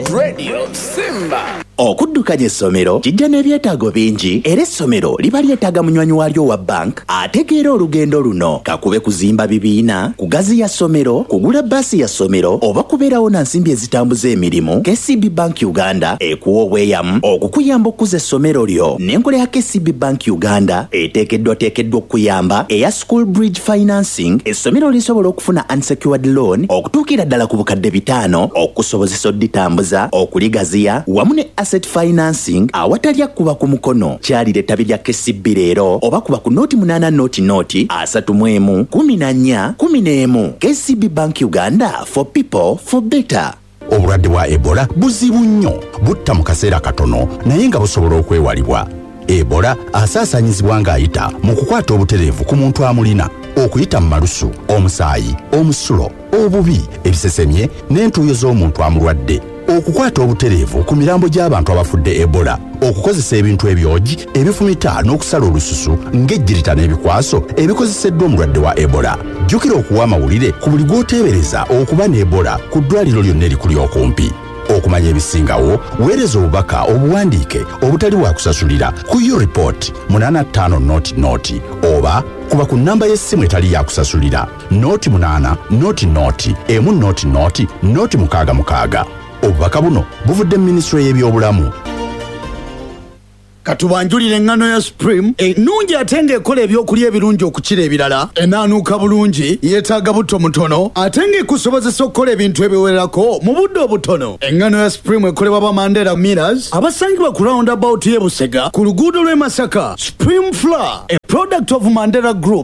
Radio Simba. Okuddukanya essomero kijja n'ebyetaago bingi era essomero liba lyetaaga munywanyi waalyo wa bank ategeera olugendo luno kakube kuzimba bibiina kugaziya ssomero kugula bbaasi ya ssomero oba kubeerawo na nsimbi ezitambuza emirimu. KCB Bank Uganda ekuwa obweyamu okukuyamba okuza essomero lyo n'enkola ya KCB Bank Uganda eteekeddwa okuyamba eya School Bridge Financing. Essomero lisobola okufuna unsecured loan okutuukira ddala ku bukadde 5 okusobozesa odditambuza okuligaziya wamu ne asset financing awatali akuba ku mukono. Kyalira ettabi lya KCB leero oba kuba ku noti 8 noti 31 14 11. KCB Bank Uganda, for people for better. Obulwadde bwa Ebola buzibu nnyo, butta mu kaseera katono naye nga busobola okwewalibwa. Ebola asaasanyizibwa ng'ayita mu kukwata obutereevu ku muntu amulina, okuyita mu malusu, omusaayi, omusulo, obubi, ebisesemye n'entuuyo z'omuntu amulwadde, okukwata obutereevu ku mirambo gy'abantu abafudde Ebola, okukozesa ebintu ebyogi ebifumita n'okusala olususu ng'ejjirita n'ebikwaso ebikozeseddwa omulwadde wa Ebola. Jjukira okuwa amawulire ku buli gw'oteebereza okuba ne Ebola ku ddwaliro lyonna erikuli okumpi. Okumanya ebisingawo, weereza obubaka obuwandiike obutali bwa kusasulira ku U-Report 85 oba kuba ku nnamba y'essimu etali ya kusasulira 08 00 Obubaka buno buvudde mu Minisitule y'ebyobulamu. Katubanjulire engano ya Supreme ennungi ate ng'ekola ebyokulya ebirungi okukira ebirala, enaanuuka bulungi, yeetaaga butto mutono ate ng'ekusobozesa okukola ebintu ebiwererako mu budde obutono. Engano ya Supreme ekolebwa ba Mandela Millers abasangibwa ku roundabout y'e Busega ku luguudo lw'e Masaka. Supreme Flour, a product of Mandela Group.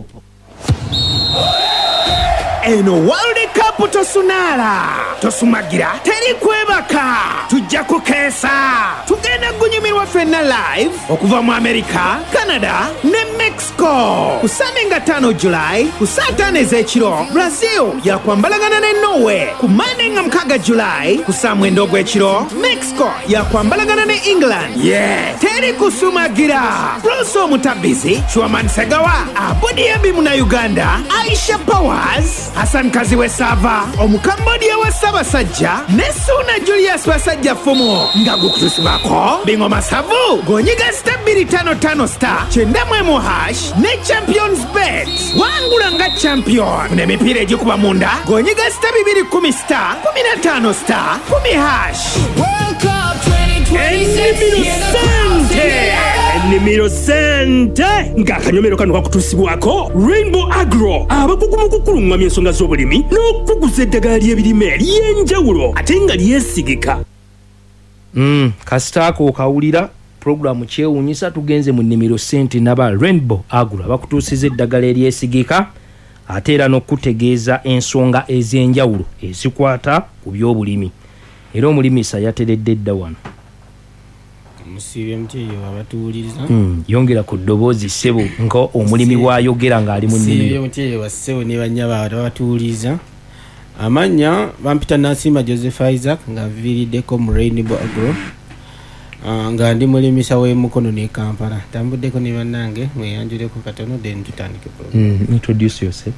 Eno World Cup tosunala tosumagira teri kwebaka tujja kukeesa tugenda gunyumirwa ffenna live okuva mu America, Canada ne Mexico ku Sunday nga 5 July ku saa 5 ez'ekiro. Brazil yakwambalagana ne Norway ku Monday nga 6 July ku saa 9 ogw'ekiro. Mexico yakwambalagana ne England. Teri kusumagira. Bruce Omutabizi, Chwaman Segawa, Abudi Abimu na Uganda, Aisha Powers, Hassan Kaziwe Sava, Omukambodia wa Sabasajja, Nesuna Julius Wasajja Fumo, Ngagu Kutusibako, Bingo Masavu, Gonyiga star 255 star, Chendamwemu hash, ne Champions Bet, Wangula nga champion, ne mipira ejikuba munda, Gonyiga star 210 star, 15 star, 10 hash. World Cup 2026. Nimiro sente ng'akanyomero kano kakutusibwako Rainbow Agro abakugu mu kukulungamya ensonga z'obulimi n'okuguza eddagala ly'ebirime ery'enjawulo ate nga lyesigika. Kasitaako okawulira programu kyewuunyisa tugenze mu nnimiro sente naba Rainbow Agro abakutuusiza eddagala eryesigika ate era n'okutegeeza ensonga ez'enjawulo ezikwata ku by'obulimi. Era omulimisa yateredde dda wano. Musibe mteyo abatuuliriza yongera ku ddoboozi ssebo nga omulimi wayogera ng'ali mu nnimiro. Musibe mteyo wassebo ne banyaba abatuuliriza amanya bampita Nasima Joseph Isaac nga viiriddeko mu Rainbow Agro nga ndi mulimisa w'emukono ne Kampala tambuddeko ne bannange mweyanjuleko katono then tutandike program. Introduce yourself.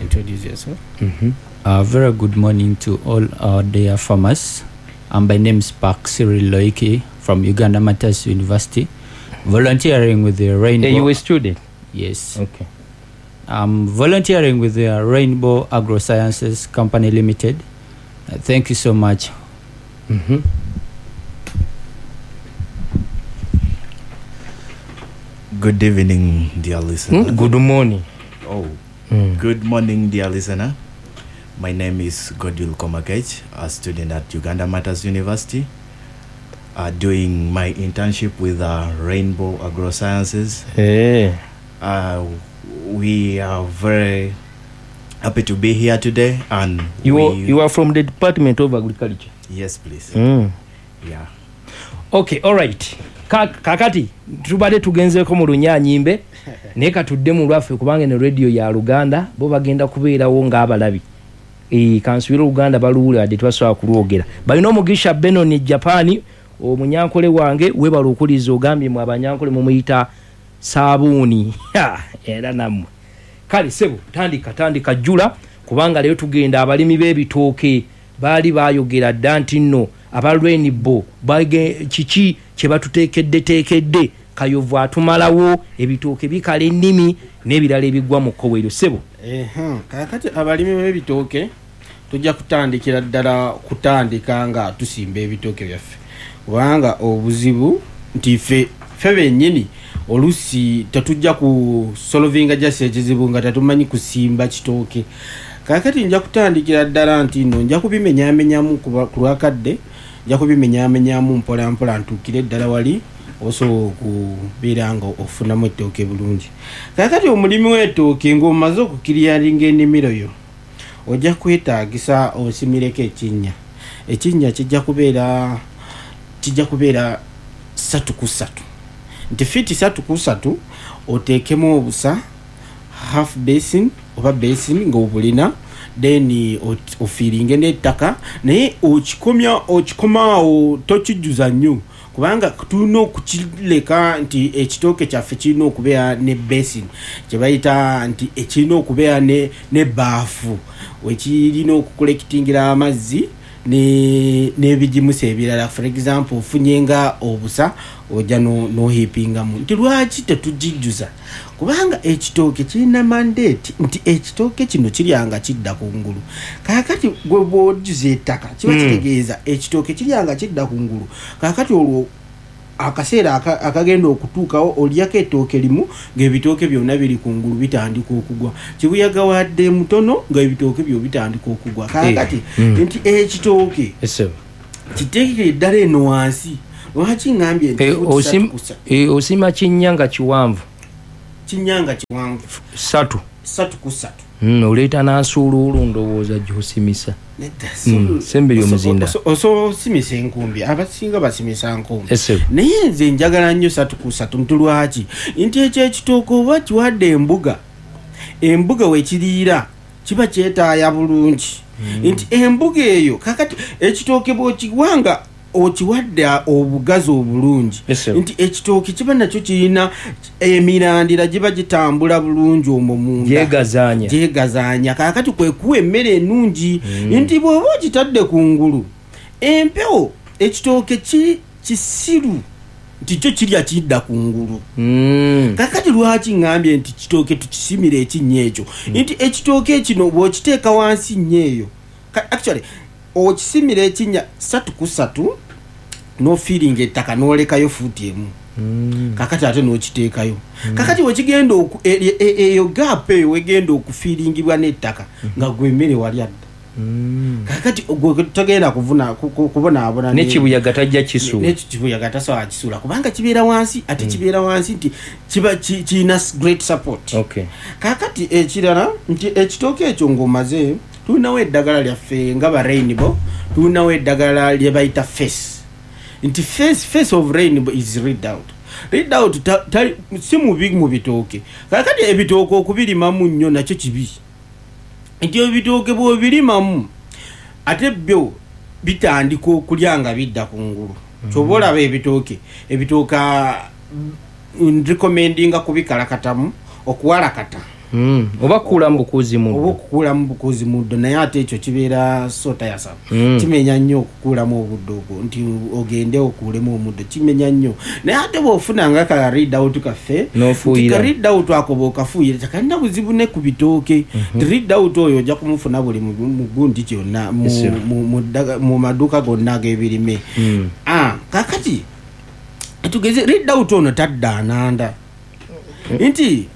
Very good morning to all our dear farmers. My name is Park Cyril Loiki from Uganda Matters University, volunteering with the Rainbow. You a student? Yes. Okay. I'm volunteering with the Rainbow Agrosciences Company Limited. Thank you so much. Good evening, dear listener. Good morning. Good morning, dear listener. My name is Godwill Komakech, a student at Uganda Matters University, doing my internship with Rainbow Agrosciences. We are very happy to be here today. And you are from the Department of Agriculture? Yes, please. Yeah. Okay, all right. Kakati tubade tugenzeko mu Lunyanyimbe naye katudde mu lwaffe kubanga ne radio ya Luganda bo bagenda kubeerawo ng'abalabi. Kanswira Uganda baluula ade twasobola kulwogera. Balina omugisha Benon Japan omunyankole wange webala okuliza ogambye mu abanyankole mu muyita Sabuni. Era namwe. Kale sebo tandika jula kubanga leero tugenda abalimi b'ebitooke baali bayogera dda nti nno aba Rainbow kiki kye batuteekedde Kayovu atumalawo ebitooke bikala ennimi n'ebirala ebigwa mu kowero sebo. Kakati abalimi b'ebitooke tujja kutandikira ddala kutandika nga tusimba ebitooke byaffe kubanga obuzibu nti ffe bennyini olusi tetujja ku solvinga just ekizibu nga tetumanyi kusimba kitooke. Kakati nja kutandikira ddala nti nno nja kubimenyaamenyamu ku lwakadde, nja kubimenyaamenyamu mpola ntuukire ddala wali osobola okubeera nga ofunamu ettooke bulungi. Kakati omulimu w'ettooke ng'omaze okukiriyalinga ennimiro yo ojja kwetaagisa osimireko ekinnya kijja kubeera 3x3 nti feet 3x3 oteekemu obusa half basin oba basin ng'obulina then ofiiringe n'ettaka naye okikomaawo tokijjuza nnyo kubanga tulina okukireka nti ekitooke kyaffe kirina okubeera ne basin kye bayita nti ekirina okubeera ne baafu wekirina okukolekitingira amazzi n'ebijimusa ebirala. For example ofunye nga obusa ojja nohipingamu nti lwaki tetugijjuza kubanga ekitooke kirina mandate nti ekitooke kino kiryanga kidda kungulu. Kakati gwe bw'ojjuza ettaka kiba kitegeeza ekitooke kiryanga kidda kungulu. Kakati olwo akaseera akagenda okutuukawo olyako ettooke limu ng'ebitooke byonna biri kungulu bitandika okugwa, kibuyaga wadde mutono ng'ebitooke byo bitandika okugwa. Kakati nti ekitooke kiteekere ddala eno wansi. Lwaki ngambye nti osima kinyanga kiwanvu 3x3 oleeta n'asuuluulu ndowooza gy'osimisa semberi omuzinda osimisa enkumbi abasinga basimisa nkumbi naye nze njagala nnyo 3x3 nti lwaki nti ekyo ekitooke oba kiwadde embuga wekiriira kiba kyetaaya bulungi nti embuga eyo kakati ekitooke bw'okiwanga okiwadde obugazi obulungi nti ekitooke kiba nakyo kirina emirandira giba gitambula bulungi omwo munda gyegazaanya. Kakati kwe kuwa emmere ennungi nti bw'oba okitadde kungulu empewo ekitooke kisiru nti kyo kirya kidda kungulu. Kakati lwaki ngambye nti kitooke tukisimira ekinnya ekyo nti ekitooke kino bw'okiteeka wansi nnyo eyo actually okisimira ekinnya 3x3 n'ofiiringa ettaka n'olekayo fuuti emu. Kakati ate n'okiteekayo. Kakati wekigenda eyo gaapu eyo wegenda okufiiringibwa n'ettaka nga gwemmere walya dda. Kakati togenda kubonaabona n'ekibuyaga tajja kisuula n'ekibuyaga tasobola kisuula kubanga kibeera wansi ate kibeera wansi nti kiba kirina great support. Kakati ekirala nti ekitooke ekyo ng'omaze tulinawo eddagala lyaffe nga ba Rainbow, tulinawo eddagala lye bayita face nti face of Rainbow is read out si mubi mu bitooke. Kakati ebitooke okubirimamu nnyo nakyo kibi nti ebitooke bw'obirimamu ate byo bitandika okulya nga bidda kungulu. Kyoba olaba ebitooke recommendinga kubikalakatamu okuwalakata oba kuulamu bukuuzi muddo naye ate ekyo kibeera sota yasa kimenya nnyo okukuulamu obudde ogwo nti ogende okuulemu omuddo kimenya nnyo naye ate bw'ofunanga ka read out kaffe ka read out ako bw'okafuuyire tekalina buzibu ne ku bitooke read out oyo ojja kumufuna buli mu gundi kyonna mu maduuka gonna ag'ebirime. Kakati tugeze read out ono tadda ananda nti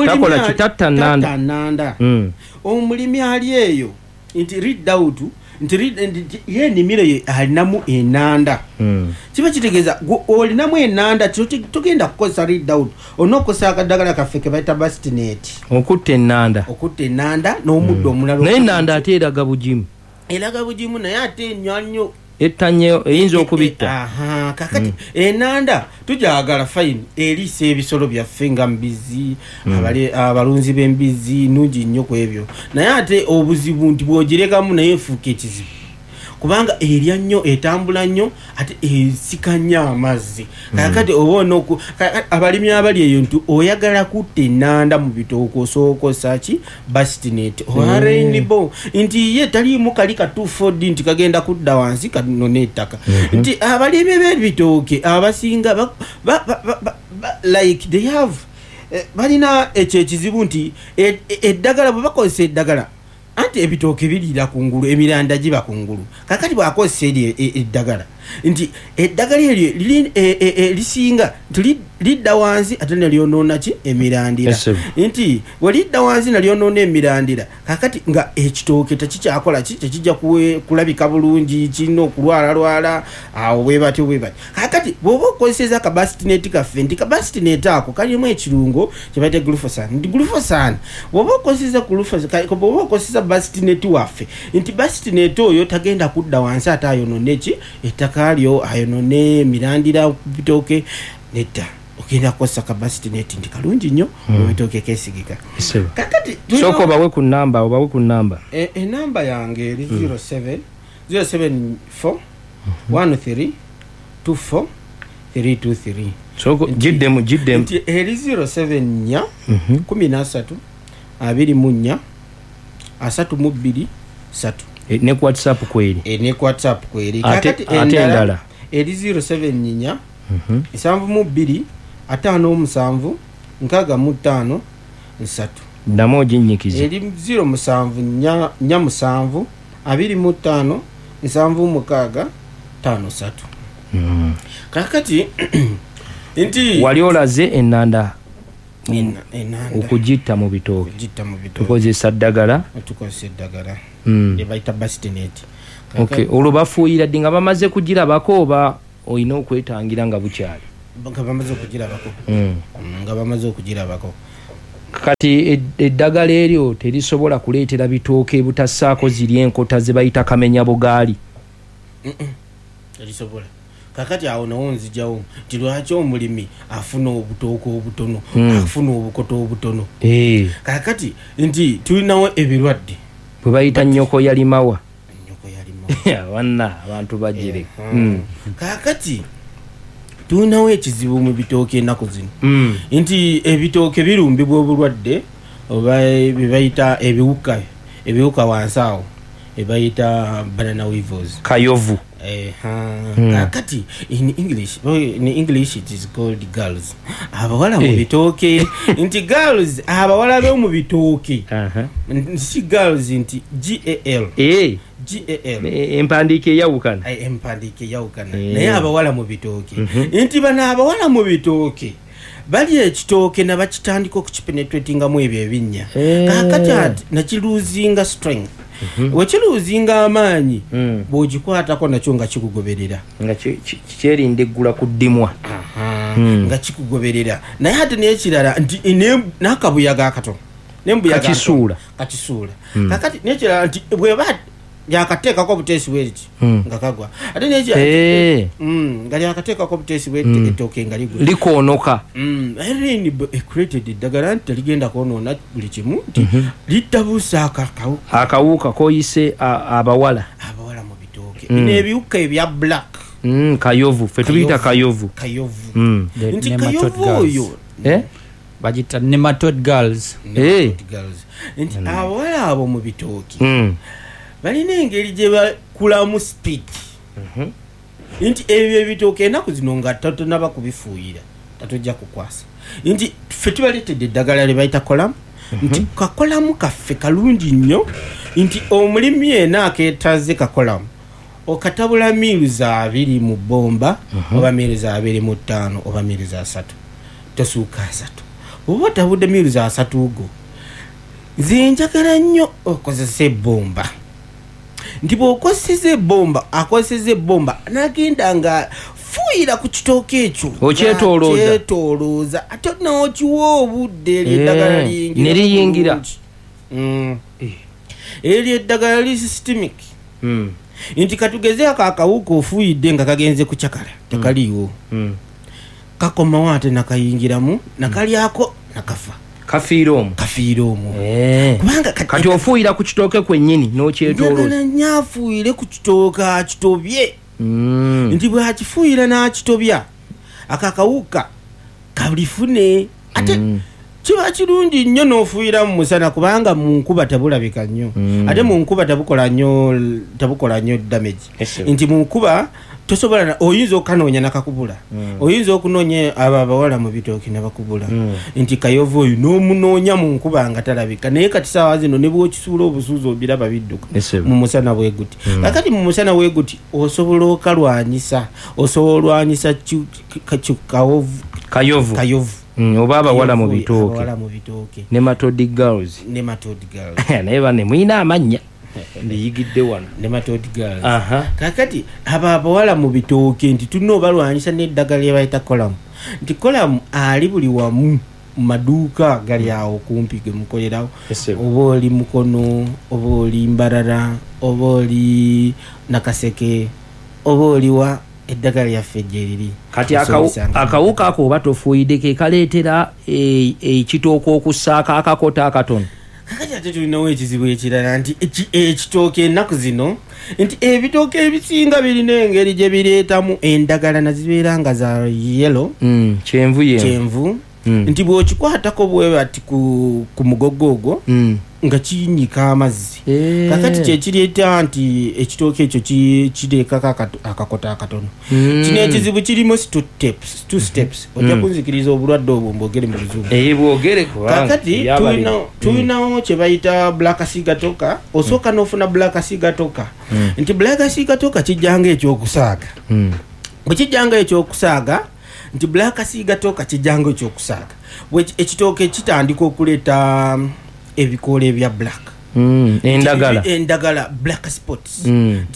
omulimi ali eyo nti read out nti ye nnimiro ye alinamu enanda kiba kitegeeza olinamu enanda togenda kukozesa read out onookozesa akaddagala kaffe ke bayita bastinet okutta enanda n'omuddo omulala naye enanda ate eraga bugimu naye ate ennywa nnyo ettanyo eyinza okubitta. Kakati enanda tujagala fine eriisa ebisolo byaffe nga mbizi abalunzi b'embizi nungi nnyo ku ebyo naye ate obuzibu nti bw'ogirekamu naye efuuka ekizibu kubanga erya nnyo etambula nnyo ate esika nnyo amazzi kakati obona abalimi abali eyo nti oyagala kutta ennanda mu bitooke osooka osaki bastinet oba rainbow nti ye taliimu kali ka 240 nti kagenda kudda wansi kanone ettaka nti abalimi b'ebitooke abasinga like they have balina ekyo ekizibu nti eddagala bwe bakozesa eddagala anti ebitooke biriira kungulu emiranda giba kungulu kakati bwakozesa eri eddagala nti eddagala eryo lisinga nti lidda wansi ate nalyonoona ki emirandira nti welidda wansi nalyonoona emirandira kakati nga ekitooke tekikyakola ki tekijja kulabika bulungi kirina okulwalalwala awo bwebatyo kakati bw'oba okozeseza akabasitineti kaffe nti kabasitineti ako kalimu ekirungo kyebaita glufosan nti glufosan bw'oba okozeseza basitineti waffe nti basitineti oyo tagenda kudda wansi ate ayonoona eki ettaka lyo ayonone emirandira bitooke nedda ogenda kukozesa kabasitineti nti kalungi nnyo ebitooke kesigika kakati sooka obawe ku namba enamba yange eri 074 13 24 323 soko jiddemu nti eri 07 13 24 32 3 ne WhatsApp kweri kakati endala eri 07 72 57 65 3 ndamo ginyikize eri 07 7 25 76 53 kakati nti wali olaze enanda okugitta mu bitooke tukozesa ddagala ebaita bastinet okay olwo bafuuyira ddi nga bamaze kugirabako oba olina okwetangira nga bukyali nga bamaze okugirabako kati eddagala eryo terisobola kuleetera bitooke butassaako ziri enkota ze bayita kamenya bugaali terisobola kakati awo nawo nzijawo nti lwaki omulimi afuna obutooke obutono afuna obukoto obutono kakati nti tulinawo ebirwadde bwe bayita nnyoko yalimawa wanna abantu bagire kakati tulinawo ekizibu mu bitooke ennaku zino nti ebitooke birumbibwa obulwadde oba bebayita ebiwuka wansi awo ebayita banana weevils kayovu kakati in English it is called girls abawala mu bitooke nti girls abawala be mu bitooke nti girls nti GAL empandiika eyawukana naye abawala mu bitooke nti bano abawala mu bitooke bali ekitooke nabakitandika okukipenetratingamu ebyo ebinnya kakati nakiluzinga strength wekiluzinga amaanyi bw'ogikwatako nakyo nga kikugoberera nga kyerinda eggula kuddimwa nga kikugoberera naye ate n'ekirala nti n'akabuyaga akato kakisuula kakati n'ekirala nti bweba yakateekako obuteesi bweti nga kagwa ate n'ekirala nga lyakateekako obuteesi bweti ettooke nga likoonoka created eddagala nti teligenda kwonoona buli kimu nti littabuusa akawuka koyise abawala mu bitooke bino ebiwuka ebya black kayovu fe tubiyita kayovu nti kayovu oyo bagita nematode girls nti abawala abo mu bitooke balina engeri gye bakulamu speed nti ebyo ebitooke ennaku zino nga tatonaba kubifuuyira tatojja kukwasa nti ffe tubaleetedde eddagala lye bayita kolamu nti kakolamu kaffe kalungi nnyo nti omulimi yena akeetaze kakolamu okatabula miruzi 2 mu bbomba oba miruzi 2 mu 5 oba miruzi 3 tosuuka 3 oba otabudde miruzi 3 go zinjagala nnyo okozesa ebbomba nti bw'okozeseza ebbomba nagenda nga fuuyira ku kitooke ekyo okyetoolooza ate n'okiwa obudde eryeddagala neriyingira eryeddagala li systemic nti katugeze akawuka ofuuyidde nga kagenze kucakala tekaliiwo kakomawo ate nakayingiramu nakalyako nakafa kafiiromu kubanga kati ofuuyira ku kitooke kwennyini n'okyetoolooza nyafuuyire ku kitooke akitobye nti bwakifuuyira n'akitobya akakawuka kabulifune ate kiba kirungi nnyo n'ofuuyira mu musana kubanga mu nkuba tabulabika nnyo ate mu nkuba tabukola nnyo damage nti mu nkuba tosobola oyinza okanoonya nakakubula oyinza okunoonya abo abawala mu bitooki nabakubula nti kayovu oyo n'omunoonya mu nkuba nga talabika naye kati saawa zino ne bwokisuula obusuuzi obiraba bidduka mu musana bwe guti kakati mu musana bwe guti osobola okalwanyisa kayovu oba abawala mu bitooke nematode girls naye bane mwina amanya ndiyigidde wano nematode girls kakati aba abawala mu bitooke nti tulina obalwanyisa n'eddagala lye bayita kolamu nti kolamu ali buli wamu mu maduuka gali awo kumpi ge mukolerawo oba oli mukono oba oli mbarara oba oli nakaseke oba oliwa eddagala lyaffe gyeriri kati akawuka ako oba tofuuyidde ke kaleetera ekitooke okussaako akakota akatono kakati ate tulinawo ekizibu ekirala nti ekitooke ennaku zino nti ebitooke ebisinga birina engeri gye bireetamu endagala nazibeera nga za yelo kyenvu nti bw'okikwatako bwe bati ku mugogo ogwo nga kinyika amazzi kakati kyekireeta nti ekitooke ekyo kireekako akakota akatono kino ekizibu kirimu two steps ojja kunzikiriza obulwadde obwo mbwogere mu luzungu kakati tulinawo kye bayita black sigatoka osooka n'ofuna black sigatoka nti black sigatoka kijjanga ekyokusaaga bwe kijjanga ekyokusaaga nti black sigatoka kijjanga ekyokusaaga ekitooke kitandika okuleeta ebikoola ebya black endagala black spots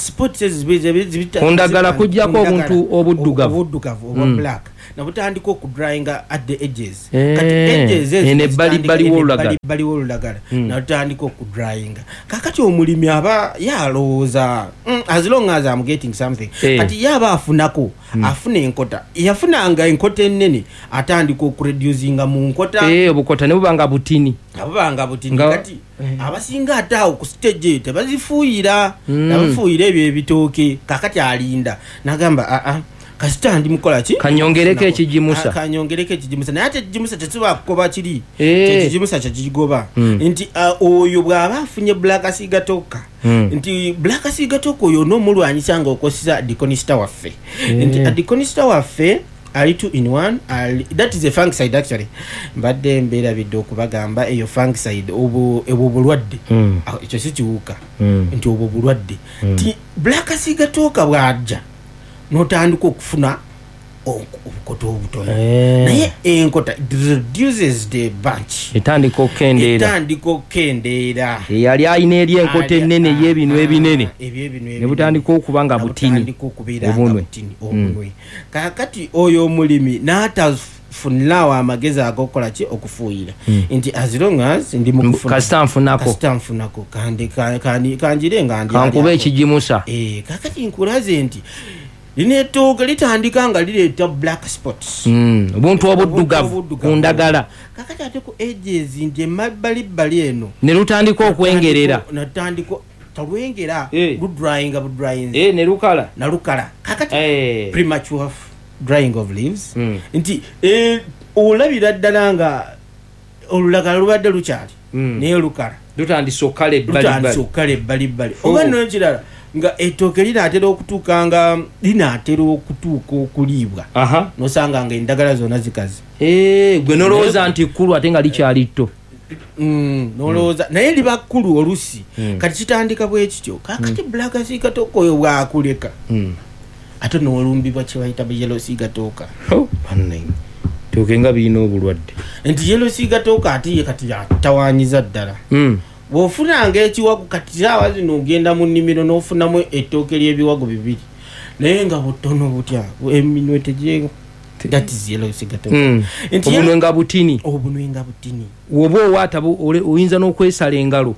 kundagala kujjako obuntu obuddugavu oba black nabutandika okudryinga at the edges kati edges ebbali w'olulagala nabutandika okudryinga kakati omulimi aba yalowooza as long as I'm getting something kati yaba afunako afuna enkota yafunanga enkota ennene atandika okureducinga mu nkota obukota ne bubanga butini kati abasinga ate awo ku stage tebazifuuyira nabafuuyira ebyo ebitooke kakati alinda nagamba kasita ndi mukola ki kanyongereko ekijimusa naye ate ekijimusa tekiba kukoba kiri ekijimusa kyekigoba nti oyo bw'aba afunye black sigatoka nti black sigatoka oyo n'omulwanyisa nga okosisa diconista waffe nti diconista waffe ali 2 in 1 that is a fungicide actually mbadde mbeerabidde okubagamba eyo fungicide obwo bulwadde ekyo si kiwuka nti obwo bulwadde nti black sigatoka bw'ajja n'otandika okufuna obukoto obutono naye enkota reduces the bunch etandika okukendeera yali alina eri enkota ennene y'ebinu ebinene ne butandika okuba nga butini obunwe kakati oyo omulimi n'atafunirawo amagezi ag'okukola ki okufuuyira nti as long as ndi kasita nfunako kanjire nga kankuba ekijimusa kakati nkulaze nti lino ettooke litandika nga lireeta black spots obuntu obuddugavu ku ndagala kakati ate ku edges nti emabbalibbali eno ne lutandika okwengerera talwengera ludryinga ne lukala nalukala kakati premature drying of leaves nti olabira ddala nga olulagala lubadde lukyali naye lukala lutandisa okkala ebbalibbali oba nokirala nga ettooke linaatera okutuuka okuliibwa nosanga nga endagala zonna zikaze gwe nolowooza nti kkulu ate nga likyali tto nolowooza naye liba kkulu olusi kati kitandika bwe kityo kakati black sigatoka oyo bwakuleka ate n'olumbibwa kye bayita yellow sigatoka ettooke nga birina obulwadde nti yellow sigatoka ate ye kati yatawaanyiza ddala bw'ofunanga ekiwagu kati saawa zino ogenda mu nnimiro n'ofunamu ettooke ly'ebiwagu 2 naye nga butono butya eminwe tejeego that is yellow sigatoka obunwe nga butini woba owaata oyinza n'okwesala engalo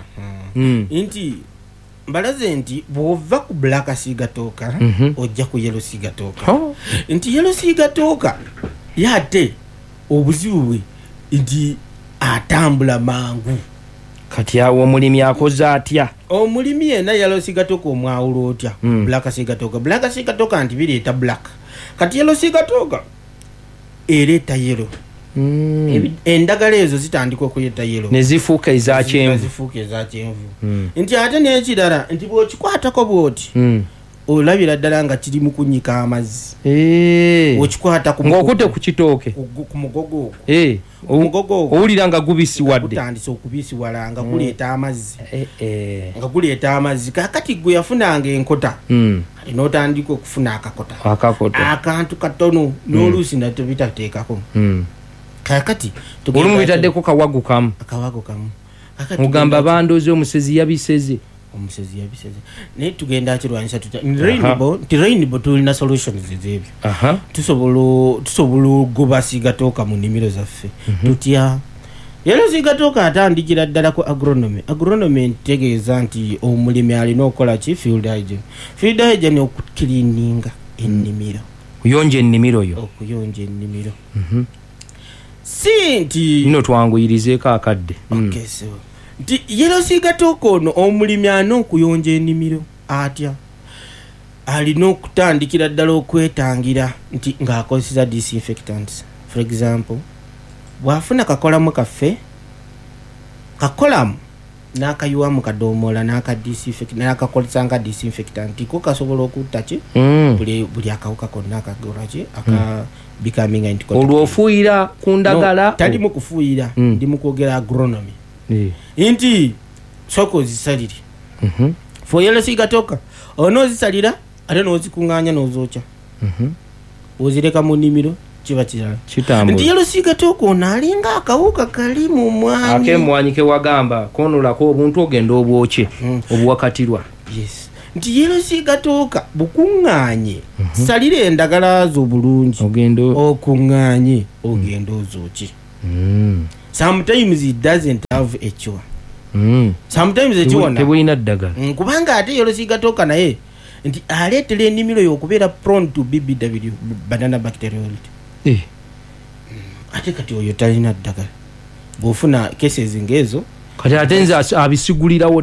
nti mbalaze nti bw'ova ku black sigatoka ojja ku yellow sigatoka nti yellow sigatoka yate obuzibu bwe nti atambula mangu. Kati awo omulimi akoze atya? Omulimi yena yellow sigatoka omwawulo otya black sigatoka nti bireeta black kati yellow sigatoka ereeta yellow endagala ezo zitandika okuleeta yellow ne zifuuka eza kyenvu nti ate n'ekirala nti bw'okikwatako bw'oti olabira ddala nga kiri mu kunnyika amazzi okikwata ng'okute ku kitooke ku mugogo owulira nga gubisiwadde gutandise okubisiwala nga guleeta amazzi nga guleeta amazzi kakati gwe yafunanga enkota n'otandika okufuna akakota akantu katono n'oluusi natyo bitateekako kakati olumu bitaddeko kawagu kamu mugamba bandoozi omusezi yabiseze naye tugenda akirwanyisa tutya nti rainbow tulina solutions ez'ebyo tusobola ogoba sigatooka mu nnimiro zaffe tutya yero sigatooka atandikira ddala ku agronomy ntegeeza nti omulimi alina okukola ki field hygiene okukirininga ennimiro okuyonja ennimiro si nti nno twanguyirizeeko akadde nti yero sigatooka ono omulimi alina okuyonja ennimiro atya alina okutandikira ddala okwetangira nti ng'akozesa disinfectants. For example bw'afuna kakolamu kaffe kakolamu n'akayiwa mu kadomola n'akakolesa nga disinfectant ko kasobola okutta ki buli akawuka konna akagolaki becoming olwo ofuuyira ku ndagala tali mu kufuuyira ndi mu kwogera agronomy nti soko zisalire fo yellow sigatoka onoozisalira ate n'ozikuŋŋaanya n'ozookya ozireka mu nnimiro kiba kirala nti yellow sigatoka ono alinga akawuka kali mu mwanyi ak'emwanyi ke wagamba konolako obuntu ogenda obwokye obuwakatirwa nti yellow sigatoka bukuŋŋaanye salira endagala zo bulungi okuŋŋaanye ogenda ozookye. Sometimes it doesn't have a cure. Sometimes a cure tebulina ddagala kubanga ate yellow sigatoka naye nti aleetera ennimiro y'okubeera prone to BBW banana bacteriolity ate kati oyo talina ddagala bw'ofuna cases ng'ezo kati ate nze abisigulirawo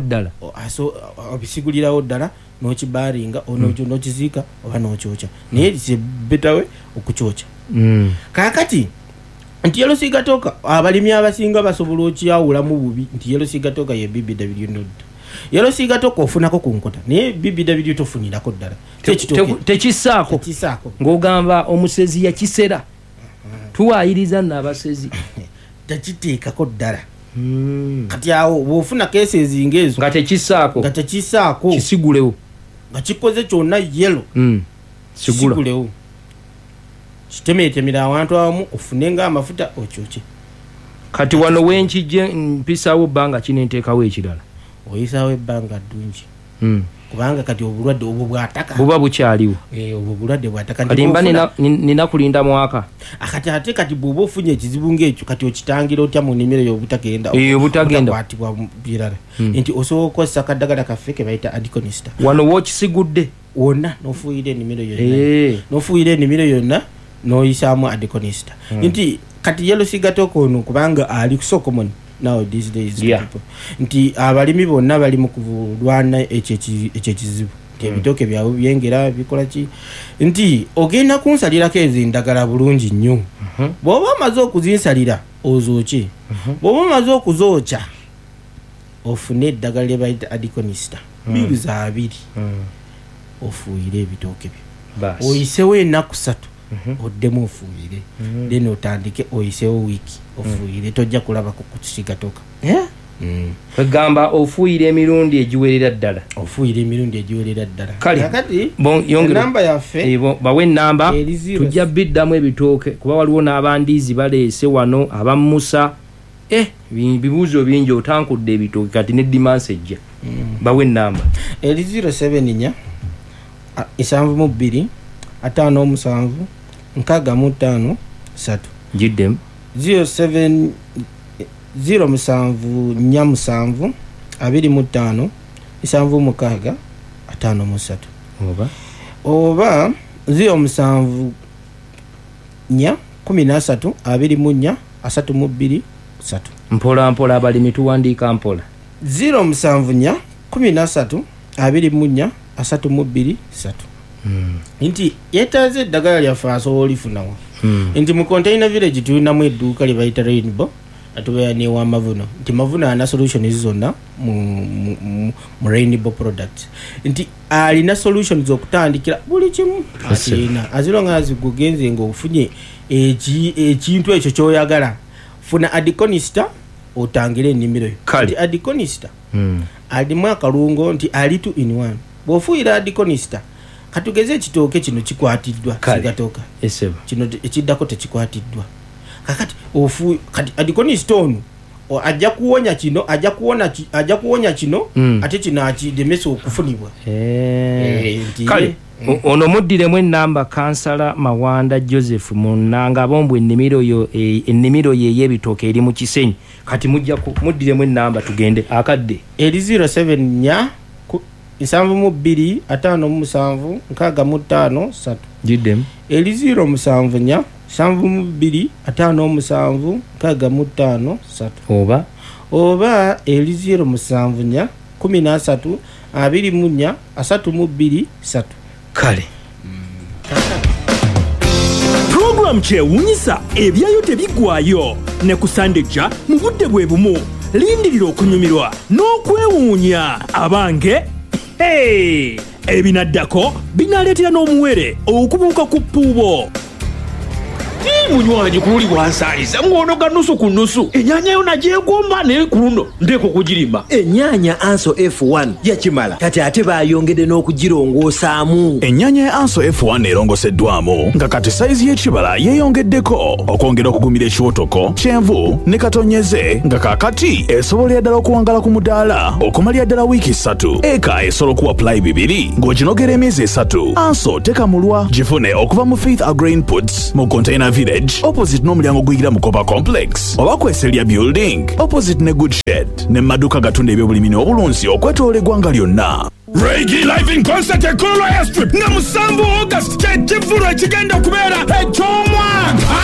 ddala n'okibaaringa n'okiziika oba n'okyokya naye it's better way okukyokya kaakati nti yellow sigatoka abalimi abasinga basobola okyawulamu bubi nti yellow sigatoka ye BBW node yellow sigatoka ofunako ku nkota naye BBW tofunirako ddala tekisaako ng'ogamba omusezi yakisera tuwaayiriza nno abasezi takiteekako ddala kati awo bw'ofuna cases ng'ezo nga tekisaako kisigulewo nga kikoze kyonna yellow sigulewo kitemeetemera awantu awamu ofune nga amafuta okyokye. Kati wano wenkijje mpisaawo ebbanga kinenteekawo ekirala oyisaawo ebbanga ddungi kubanga kati obulwadde obwo bw'ataka buba bukyaliwo obwo bulwadde bw'ataka kati mba nina kulinda mwaka kati bw'oba ofunye ekizibu ng'ekyo kati okitangira otya mu nnimiro y'obutagendakwatibwa birala nti osobola okukozesa akaddagala kaffe ke bayita adiconista wano wookisigudde wonna n'ofuuyira ennimiro yonna n'oyisaamu adiconista nti kati yellow sigatoka ono kubanga ali so common now these days people nti abalimi bonna bali mu kulwana ekyo ekizibu nti ebitooke byabwe byengera bikola ki nti ogenda kunsalirako ezo endagala bulungi nnyo bw'oba omaze okuzinsalira ozookye bw'oba omaze okuzookya ofune eddagala lye bayita adiconista biruzi 2 ofuuyire ebitooke byo oyisewo ennaku 3 oddemu ofuuyire then otandike oyisewo wiiki ofuuyire tojja kulabako ku sigatoka egamba ofuuyire emirundi egiwerera ddala kati enamba yaffe bawe enamba tujja biddamu ebitooke kuba waliwo n'abandiizi baleese wano abamusa bibuuzo bingi otankudde ebitooke kati ne dimansi ejja bawe enamba eri 07 72 57 65 3 jiddemu 07 07 47 25 76 53 oba 07 13 24 32 3 mpola mpola abalimi tuwandiika mpola 074 13 24 32 3 nti yetaaze eddagala lyaffe asobola olifunawo nti mu container village tulinamu edduuka lye bayita Rainbow atubeera newa Mavuno nti Mavuno ana solutions zonna mu Rainbow products nti alina solutions okutandikira buli kimu atina azilonga azigugenze ng'ofunye ekintu ekyo kyoyagala funa adiconista otangire ennimiro nti adiconista alimu akalungo nti ali 2 in 1 bw'ofuuyira adiconista katugeze ekitooke kino kikwatiddwa kigatoka kino ekiddako tekikwatiddwa kakati kati adiconista ono ajja kuwonya kino ajja kuwonya kino ate kino akidemesa okufunibwa kale ono muddiremu ennamba kansala Mawanda Joseph Munanga bombwe ennimiro ye y'ebitooke eri mu Kisenyi kati muddiremu ennamba tugende akadde eri 07 nya 72 57 65 3 jiddem eri 07 nya 72 57 65 3 oba eri 07 nya 13 24 32 3 kale program kyewunyisa ebyayo tebigwayo ne kusandejja mu budde bwe bumu lindirira okunyumirwa n'okwewuunya abange ebinaddako binaleetera n'omuwere okubuuka ku ppuubo munywanyi kuli bwansaaliza ng'onoga nusu ku nusu ennyanya yo nagyegomba naye ku luno nteeka okugirima ennyanya Anso F1 yakimala kati ate bayongedde n'okugirongosaamu ennyanya ya Anso F1 erongoseddwamu nga kati sayizi y'ekibala yeeyongeddeko okwongera okugumira ekiwotoko kyenvu ne katonyeze nga kaakati esobolera ddala okuwangala ku mudaala okumalira ddala wiiki 3 eka esobola okuwappulayi 2 ng'oginogera emyezi 3 Anso tekamulwa gifune okuva mu Faith Agrain Puts mu Container Village opposite n'omulyango guyingira mu Copa Complex oba kweselya building opposite ne Good Shed ne maduka gatunda ebyobulimi n'obulunzi okwetoola eggwanga lyonna. Reggae Live in Concert e Kololo Airstrip nga 7 August kyekivulu ekigenda okubeera eky'omwaka.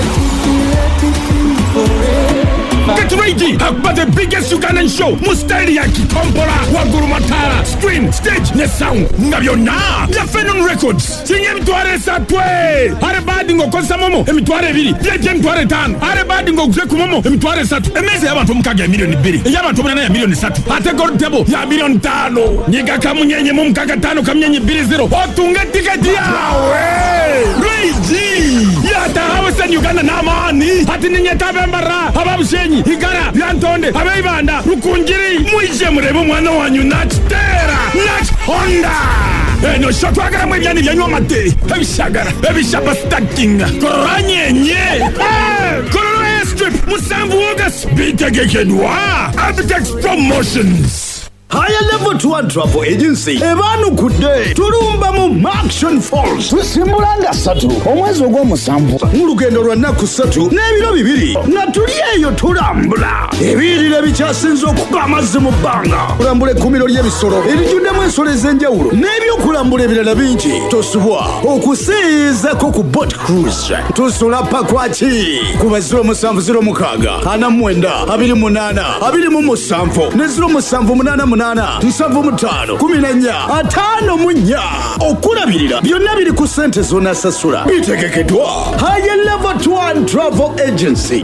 Get ready! Akuba the biggest Ugandan show mu style ya Kitombola waggulu Matala screen stage ne sound nga byonna bya Phenon Records kinye emitwalo 3 are badi ng'okozesa momo emitwalo 2 by'eje emitwalo 5 are badi ng'oguze ku momo emitwalo 3 emmeeza y'abantu omukaga ya milioni 2 ey'abantu omunana ya milioni 3 ate gold table ya milioni 5 nyiga kamunyenye mu mukaga 5 kamunyenye 20 otunga tiketi yawe Reggae yatahawe sen Uganda n'amaani ati ninyetavembara ababushenyi igara byantonde abeibanda rukungiri mwije murebe umwana wanyu nachitera honda eno shotwagara mwebyani byanywa mate ebishagara ebishapa stacking koranyenye Kololo Airstrip mu 7 August bitegekedwa Abitex Promotions. Higher Level 2 Travel Agency ebanukudde tulumba mu Action Falls tusimbulanga 3 omwezi ogw'omusanvu mu lugendo lwa nnaku 3 n'ebiro 2 nga tuli eyo tulambula ebiyirira bikyasinze okuba amazzi mu bbanga kulambula ekkumiro ly'ebisolo erijjuddemu ensolo ez'enjawulo n'ebyokulambula ebirala bingi tosubwa okusiizako ku boat cruise tusula pakwaki ku ba 0706 49 28 27 ne 0788 7 14 okulabirira byonna biri ku ssente zonna sasula bitegekeddwa Higher Level 1 Travel Agency.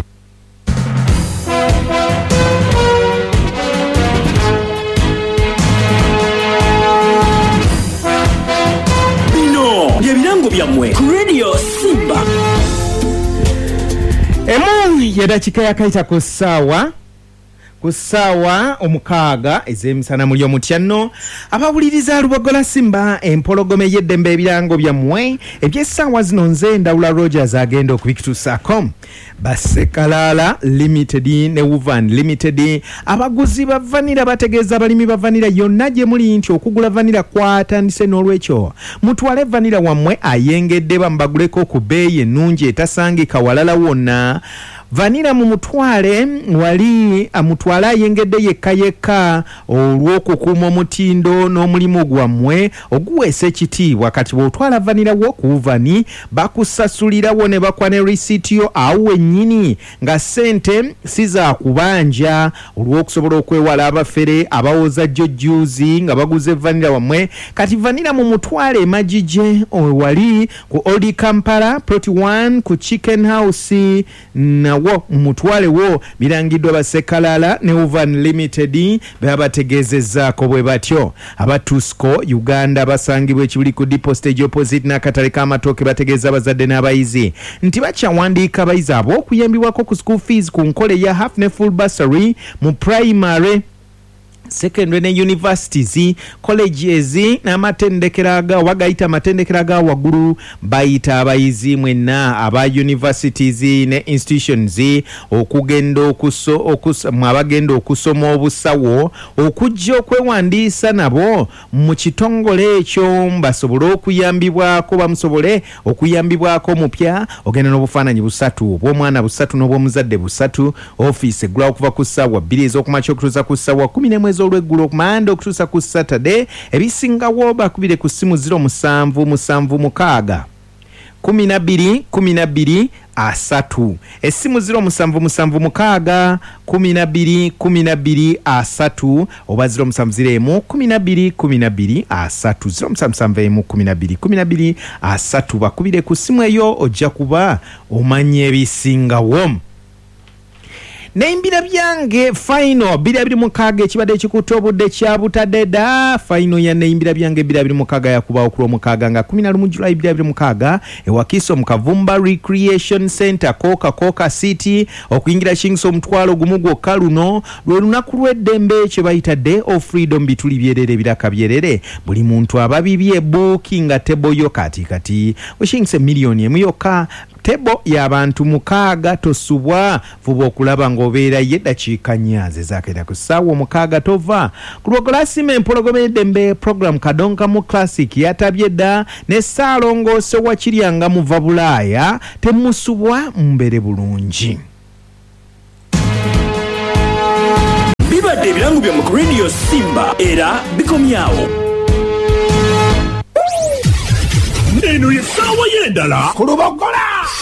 Bino byebirango byammwe ku Radio Simba emu yedakika yakayita ku ssaawa omukaaga ez'emisana muli omutya nno abawuliriza Lubogola Simba empologome y'eddembe ebirango byammwe eby'essaawa zino nze Ndawula Rogers agenda okubikituusaako Basekalaala Limited ne Wuvan Limited abaguzi ba vanira bategeeza abalimi ba vanira yonna gye muli nti okugula vanira kwatandise n'olwekyo mutwale vanira wammwe ayengedde bambaguleko ku bbeeyi ennungi etasangika walala wonna vanira mu mutwale wali amutwala ayengedde yekka olw'okukuuma omutindo n'omulimu gwammwe oguweesa ekitiibwa. Kati bw'otwala vanira wo ku vani bakusasulirawo ne bakwa ne risiiti yo awo wennyini nga ssente si za kubanja olw'okusobola okwewala abafere abawoza jjojjuuzi nga baguze vanira wammwe. Kati vanira mu mutwale emagije wali ku Old Kampala Proti 1 ku Chicken House nawo mutwale wo birangiddwa basekalala ne Uvan Limited bebabategeezezzaako bwe batyo. Abatusco Uganda basangibwa ekibuli ku Depot Stage opposite n'akatale k'amatooke bategeeza abazadde n'abayizi nti bakyawandiika abayizi ab'okuyambibwako ku school fees ku nkole ya half ne full bursary mu primary, secondary ne universities, colleges n'amatendekero wagayita amatendekero aga waggulu bayita abayizi mwenna aba universities ne institutions okugenda abagenda okusoma obusawo okujja okwewandiisa nabo mu kitongole ekyo basobole okuyambibwako bamusobole okuyambibwako mupya ogenda n'obufaananyi busatu obw'omwana busatu n'obw'omuzadde busatu. Office eggula okuva ku ssaawa 2 ez'okumakya okutuusa ku ssaawa 10 olw'eggulo ku Mande okutuusa ku Saturday. Ebisingawo bakubire ku ssimu 0776 12 3, essimu 0776 12 3 oba 0701 12 3 bakubire ku ssimu eyo ojja kuba omanya ebisingawo. Neimbira byange final 26 ekibadde ekikutte obudde kya butadeda. Final ya neimbira byange 26 yakubaawo ku Lwomukaaga nga 11 Julayi 26 ewakiso mu Kavumba Recreation Center Coca City. Okuyingira kingso omutwalo gumu gwokka luno lwe lunaku lw'eddembe kye bayita Day of Freedom bituli byerere biraka byerere. Buli muntu ababibye booking table yo kati wishingse miliyoni emu yokka. Tebo y'abantu 6 tosubwa vuba okulaba ng'obeera y'eddakiika 4 zezaakera ku ssaawa 6 tova ku Lwogolasima empologoma y'eddembe program Kadonka mu Classic yatabye dda ne Ssaalongoose Wakiryanga muva Bulaaya temusubwa mbeere bulungi. Bibadde ebirango bya mu Radio Simba era bikomyawo. Eno ye ssaawa y'endala ku Lubogola